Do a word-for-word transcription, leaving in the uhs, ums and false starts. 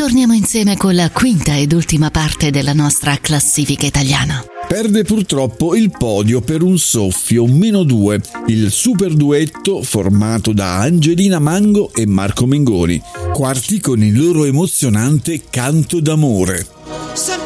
Torniamo insieme con la quinta ed ultima parte della nostra classifica italiana. Perde purtroppo il podio per un soffio, meno due, il super duetto formato da Angelina Mango e Marco Mengoni, quarti con il loro emozionante Canto d'amore.